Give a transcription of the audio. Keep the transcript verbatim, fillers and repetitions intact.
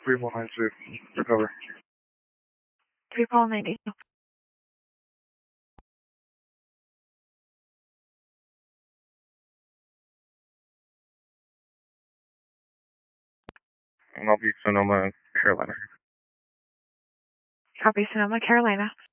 three four nine two. Recover. three four nine two. And I'll be Sonoma, Carolina. Copy, Sonoma, Carolina.